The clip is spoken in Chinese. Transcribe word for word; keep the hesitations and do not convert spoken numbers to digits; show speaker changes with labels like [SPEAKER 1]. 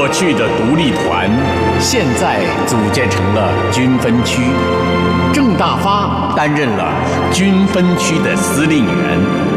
[SPEAKER 1] 过去的独立团，现在组建成了军分区。郑大发担任了军分区的司令员。